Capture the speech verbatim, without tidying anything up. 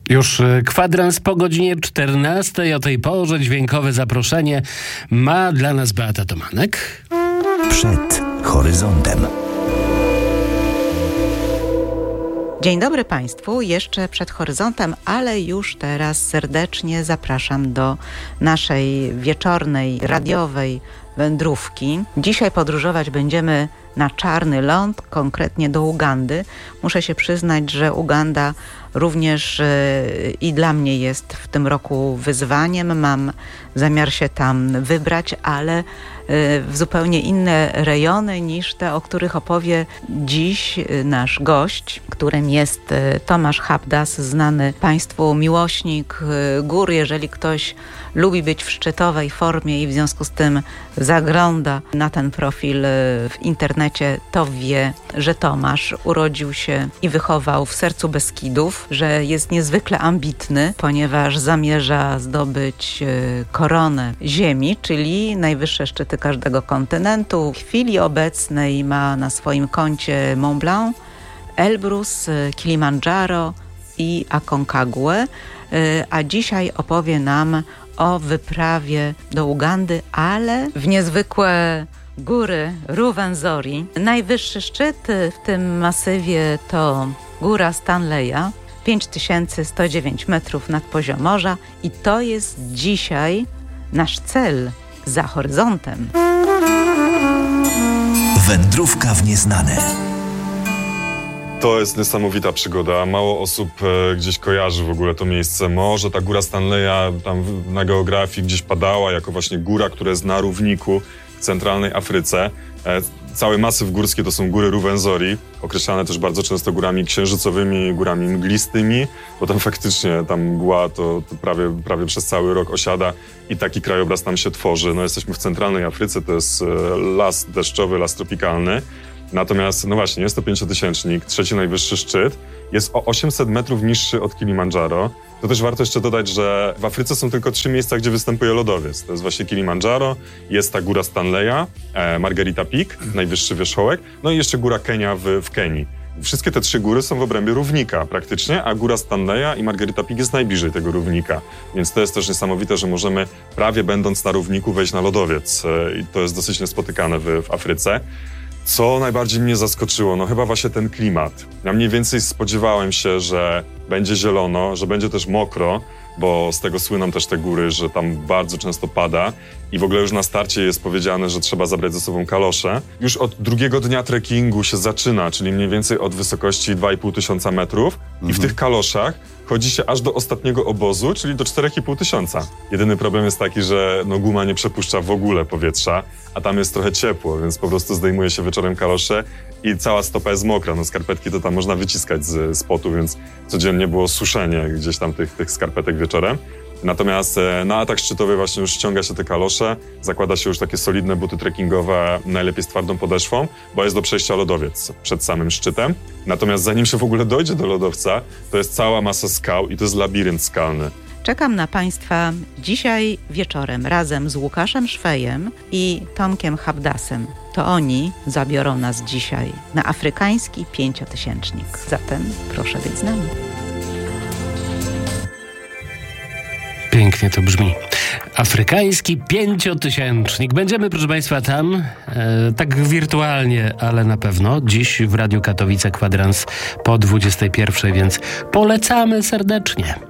Już kwadrans po godzinie czternastej. O tej porze dźwiękowe zaproszenie ma dla nas Beata Tomanek. Przed horyzontem. Dzień dobry Państwu, jeszcze przed horyzontem, ale już teraz serdecznie zapraszam do naszej wieczornej, radiowej wędrówki. Dzisiaj podróżować będziemy na Czarny Ląd, konkretnie do Ugandy. Muszę się przyznać, że Uganda również yy, i dla mnie jest w tym roku wyzwaniem. Mam zamiar się tam wybrać, ale yy, w zupełnie inne rejony niż te, o których opowie dziś yy, nasz gość, którym jest yy, Tomasz Habdas, znany Państwu miłośnik yy, gór. Jeżeli ktoś lubi być w szczytowej formie i w związku z tym zagląda na ten profil yy, w internecie, to wie, że Tomasz urodził się i wychował w sercu Beskidów, że jest niezwykle ambitny, ponieważ zamierza zdobyć koronę ziemi, czyli najwyższe szczyty każdego kontynentu. W chwili obecnej ma na swoim koncie Mont Blanc, Elbrus, Kilimandżaro i Aconcagua, a dzisiaj opowie nam o wyprawie do Ugandy, ale w niezwykłe góry Ruwenzori. Najwyższy szczyt w tym masywie to góra Stanleya, pięć tysięcy sto dziewięć metrów nad poziom morza, i to jest dzisiaj nasz cel za horyzontem. Wędrówka w nieznane. To jest niesamowita przygoda. Mało osób e, gdzieś kojarzy w ogóle to miejsce. Może ta góra Stanleya tam w, na geografii gdzieś padała jako właśnie góra, która jest na równiku w centralnej Afryce. E, cały masyw górski to są góry Ruwenzori, określane też bardzo często górami księżycowymi, górami mglistymi, bo tam faktycznie ta mgła to, to prawie, prawie przez cały rok osiada i taki krajobraz tam się tworzy. No, jesteśmy w centralnej Afryce, to jest e, las deszczowy, las tropikalny. Natomiast, no właśnie, jest to pięciotysięcznik, trzeci najwyższy szczyt, jest o osiemset metrów niższy od Kilimandżaro. To też warto jeszcze dodać, że w Afryce są tylko trzy miejsca, gdzie występuje lodowiec. To jest właśnie Kilimandżaro, jest ta góra Stanleya, e, Margarita Peak, najwyższy wierzchołek, no i jeszcze góra Kenia w, w Kenii. Wszystkie te trzy góry są w obrębie równika praktycznie, a góra Stanleya i Margarita Peak jest najbliżej tego równika. Więc to jest też niesamowite, że możemy prawie będąc na równiku wejść na lodowiec. E, I to jest dosyć niespotykane w, w Afryce. Co najbardziej mnie zaskoczyło? No chyba właśnie ten klimat. Ja mniej więcej spodziewałem się, że będzie zielono, że będzie też mokro, bo z tego słyną też te góry, że tam bardzo często pada i w ogóle już na starcie jest powiedziane, że trzeba zabrać ze sobą kalosze. Już od drugiego dnia trekkingu się zaczyna, czyli mniej więcej od wysokości dwa i pół tysiąca metrów mhm. i w tych kaloszach chodzi się aż do ostatniego obozu, czyli do czterech i pół tysiąca. Jedyny problem jest taki, że no, guma nie przepuszcza w ogóle powietrza, a tam jest trochę ciepło, więc po prostu zdejmuje się wieczorem kalosze i cała stopa jest mokra. No skarpetki to tam można wyciskać z, z potu, więc codziennie było suszenie gdzieś tam tych, tych skarpetek wieczorem. Natomiast na atak szczytowy właśnie już ściąga się te kalosze, zakłada się już takie solidne buty trekkingowe, najlepiej z twardą podeszwą, bo jest do przejścia lodowiec przed samym szczytem. Natomiast zanim się w ogóle dojdzie do lodowca, to jest cała masa skał i to jest labirynt skalny. Czekam na Państwa dzisiaj wieczorem razem z Łukaszem Szwejem i Tomkiem Habdasem. To oni zabiorą nas dzisiaj na afrykański pięciotysięcznik. Zatem proszę być z nami. Pięknie to brzmi. Afrykański pięciotysięcznik. Będziemy, proszę Państwa, tam e, tak wirtualnie, ale na pewno dziś w Radiu Katowice kwadrans po dwudziestej pierwszej, więc polecamy serdecznie.